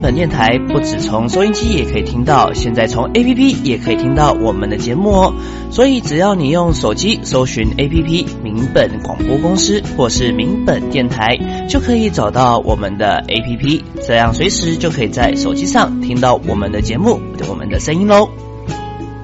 本电台不只从收音机也可以听到，现在从 APP 也可以听到我们的节目哦。所以只要你用手机搜寻 APP 民本广播公司或是民本电台，就可以找到我们的 APP， 这样随时就可以在手机上听到我们的节目，我们的声音咯。